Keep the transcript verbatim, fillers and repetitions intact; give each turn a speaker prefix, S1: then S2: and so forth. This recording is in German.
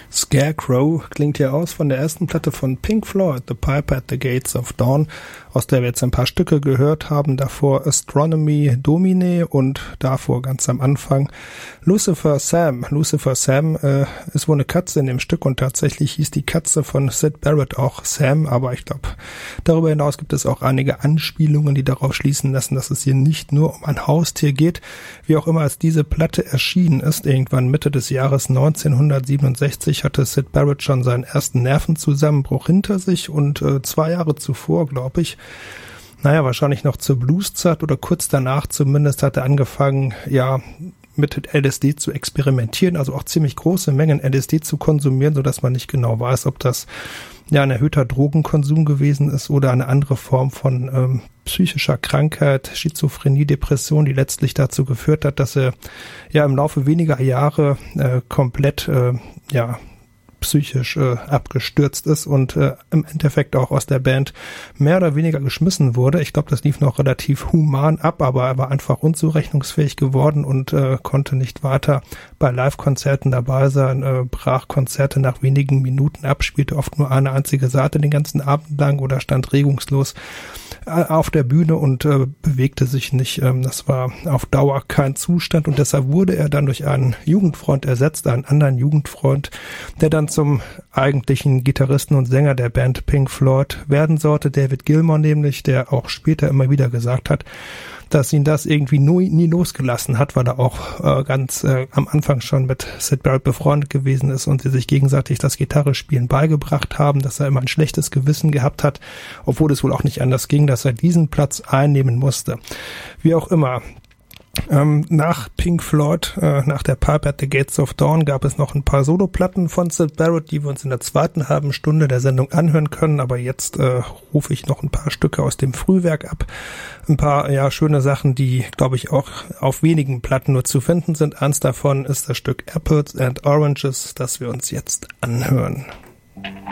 S1: Scarecrow klingt hier aus von der ersten Platte von Pink Floyd, The Piper at the Gates of Dawn, aus der wir jetzt ein paar Stücke gehört haben. Davor Astronomy Domine und davor ganz am Anfang Lucifer Sam. Lucifer Sam äh, ist wohl eine Katze in dem Stück und tatsächlich hieß die Katze von Syd Barrett auch Sam, aber ich glaube, darüber hinaus gibt es auch einige Anspielungen, die darauf schließen lassen, dass es hier nicht nur um ein Haustier geht. Wie auch immer, als diese Platte erschienen ist, irgendwann Mitte des Jahres neunzehnhundertsiebenundsechzig, hatte Syd Barrett schon seinen ersten Nervenzusammenbruch hinter sich und äh, zwei Jahre zuvor, glaube ich, naja, wahrscheinlich noch zur Blueszeit oder kurz danach zumindest, hat er angefangen, ja, mit L S D zu experimentieren, also auch ziemlich große Mengen L S D zu konsumieren, sodass man nicht genau weiß, ob das ja ein erhöhter Drogenkonsum gewesen ist oder eine andere Form von ähm, psychischer Krankheit, Schizophrenie, Depression, die letztlich dazu geführt hat, dass er ja im Laufe weniger Jahre äh, komplett äh, ja psychisch äh, abgestürzt ist und äh, im Endeffekt auch aus der Band mehr oder weniger geschmissen wurde. Ich glaube, das lief noch relativ human ab, aber er war einfach unzurechnungsfähig geworden und äh, konnte nicht weiter bei Live-Konzerten dabei sein, äh, brach Konzerte nach wenigen Minuten ab, spielte oft nur eine einzige Seite den ganzen Abend lang oder stand regungslos äh, auf der Bühne und äh, bewegte sich nicht. Ähm, das war auf Dauer kein Zustand und deshalb wurde er dann durch einen Jugendfreund ersetzt, einen anderen Jugendfreund, der dann zum eigentlichen Gitarristen und Sänger der Band Pink Floyd werden sollte, David Gilmour nämlich, der auch später immer wieder gesagt hat, dass ihn das irgendwie nie, nie losgelassen hat, weil er auch äh, ganz äh, am Anfang schon mit Syd Barrett befreundet gewesen ist und sie sich gegenseitig das Gitarrespielen beigebracht haben, dass er immer ein schlechtes Gewissen gehabt hat, obwohl es wohl auch nicht anders ging, dass er diesen Platz einnehmen musste. Wie auch immer. Ähm, nach Pink Floyd, äh, nach der Piper at the Gates of Dawn gab es noch ein paar Soloplatten von Syd Barrett, die wir uns in der zweiten halben Stunde der Sendung anhören können, aber jetzt äh, rufe ich noch ein paar Stücke aus dem Frühwerk ab. Ein paar, ja, schöne Sachen, die, glaube ich, auch auf wenigen Platten nur zu finden sind. Eins davon ist das Stück Apples and Oranges, das wir uns jetzt anhören.